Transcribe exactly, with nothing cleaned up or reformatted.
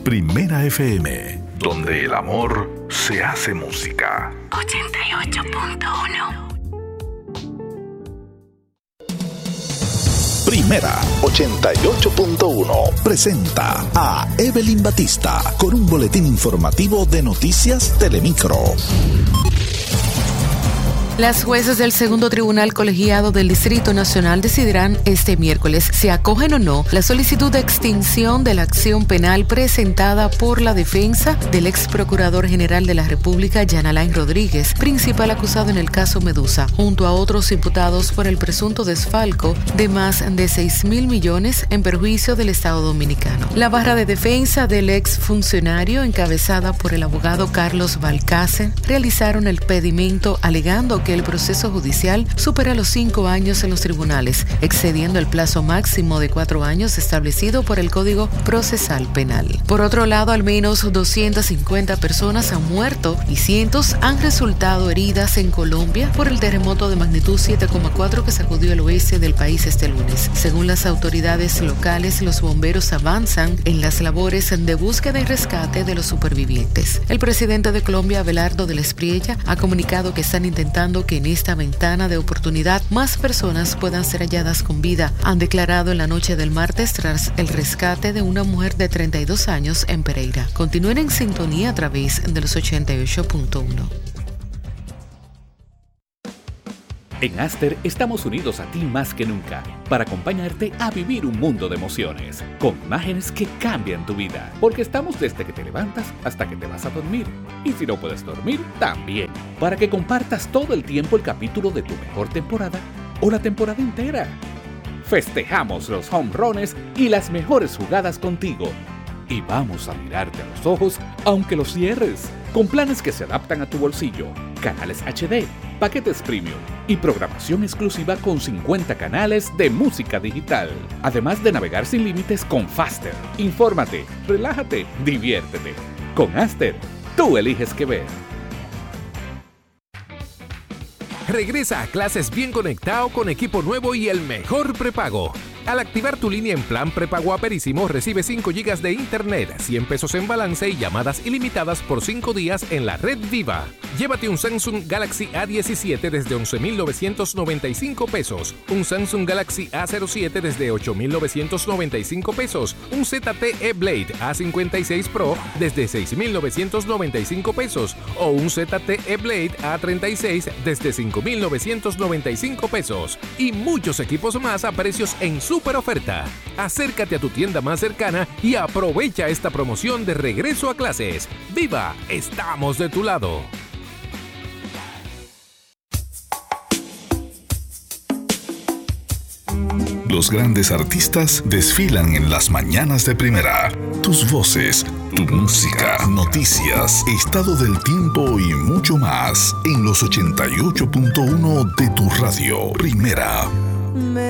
Primera F M, donde el amor se hace música. ochenta y ocho punto uno. Primera ochenta y ocho punto uno presenta a Evelyn Batista con un boletín informativo de Noticias Telemicro. Las jueces del segundo tribunal colegiado del Distrito Nacional decidirán este miércoles si acogen o no la solicitud de extinción de la acción penal presentada por la defensa del ex procurador general de la República, Jan Alain Rodríguez, principal acusado en el caso Medusa, junto a otros imputados por el presunto desfalco de más de seis mil millones en perjuicio del Estado Dominicano. La barra de defensa del ex funcionario, encabezada por el abogado Carlos Balcácer, realizaron el pedimento alegando que el proceso judicial supera los cinco años en los tribunales, excediendo el plazo máximo de cuatro años establecido por el Código Procesal Penal. Por otro lado, al menos doscientas cincuenta personas han muerto y cientos han resultado heridas en Colombia por el terremoto de magnitud siete coma cuatro que sacudió el oeste del país este lunes. Según las autoridades locales, los bomberos avanzan en las labores de búsqueda y rescate de los supervivientes. El presidente de Colombia, Abelardo del Espriella, ha comunicado que están intentando que en esta ventana de oportunidad más personas puedan ser halladas con vida. Han declarado en la noche del martes tras el rescate de una mujer de treinta y dos años en Pereira. Continúen en sintonía a través de los ochenta y ocho punto uno. En Aster estamos unidos a ti más que nunca para acompañarte a vivir un mundo de emociones, con imágenes que cambian tu vida, porque estamos desde que te levantas hasta que te vas a dormir. Y si no puedes dormir, también, para que compartas todo el tiempo el capítulo de tu mejor temporada o la temporada entera. Festejamos los home runs y las mejores jugadas contigo. Y vamos a mirarte a los ojos aunque los cierres, con planes que se adaptan a tu bolsillo, canales H D, paquetes premium y programación exclusiva con cincuenta canales de música digital. Además de navegar sin límites con Faster. Infórmate, relájate, diviértete. Con Aster, tú eliges qué ver. Regresa a clases bien conectado con equipo nuevo y el mejor prepago. Al activar tu línea en plan prepago Aperísimo, recibe cinco gigas de internet, cien pesos en balance y llamadas ilimitadas por cinco días en la red Viva. Llévate un Samsung Galaxy A diecisiete desde once mil novecientos noventa y cinco pesos, un Samsung Galaxy A cero siete desde ocho mil novecientos noventa y cinco pesos, un Z T E Blade A cincuenta y seis Pro desde seis mil novecientos noventa y cinco pesos o un Z T E Blade A treinta y seis desde cinco mil novecientos noventa y cinco pesos y muchos equipos más a precios en super oferta. Acércate a tu tienda más cercana y aprovecha esta promoción de regreso a clases. ¡Viva! ¡Estamos de tu lado! Los grandes artistas desfilan en las mañanas de Primera. Tus voces, tu música, noticias, estado del tiempo y mucho más en los ochenta y ocho punto uno de tu radio. Primera.